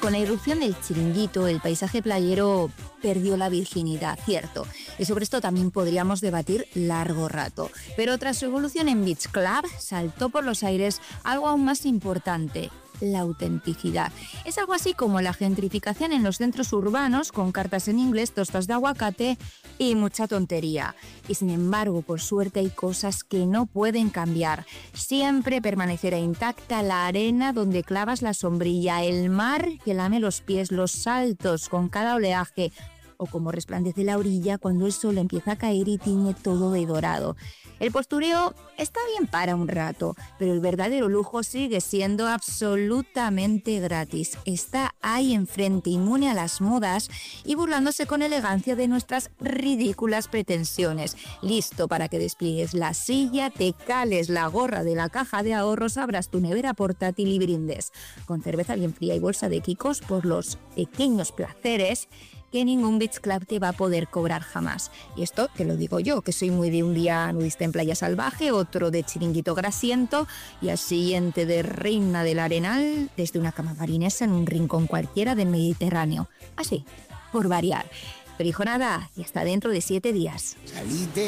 con la irrupción del chiringuito, el paisaje playero perdió la virginidad, cierto. Y sobre esto también podríamos debatir largo rato. Pero tras su evolución en Beach Club, saltó por los aires algo aún más importante: la autenticidad. Es algo así como la gentrificación en los centros urbanos, con cartas en inglés, tostas de aguacate y mucha tontería. Y sin embargo, por suerte, hay cosas que no pueden cambiar. Siempre permanecerá intacta la arena donde clavas la sombrilla, el mar que lame los pies, los saltos con cada oleaje, o como resplandece la orilla cuando el sol empieza a caer y tiñe todo de dorado. El postureo está bien para un rato, pero el verdadero lujo sigue siendo absolutamente gratis. Está ahí enfrente, inmune a las modas y burlándose con elegancia de nuestras ridículas pretensiones. Listo para que despliegues la silla, te cales la gorra de la caja de ahorros, abras tu nevera portátil y brindes con cerveza bien fría y bolsa de quicos por los pequeños placeres que ningún beach club te va a poder cobrar jamás. Y esto te lo digo yo, que soy muy de un día nudista en playa salvaje, otro de chiringuito grasiento y al siguiente de reina del arenal desde una cama marinesa en un rincón cualquiera del Mediterráneo. Así, por variar. Pero hijo nada, y hasta dentro de 7 días.